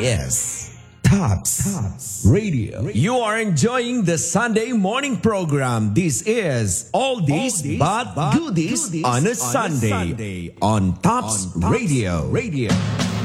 is Tops Radio. You are enjoying the Sunday morning program. This is Oldies but Goodies on a Sunday on Tops Radio.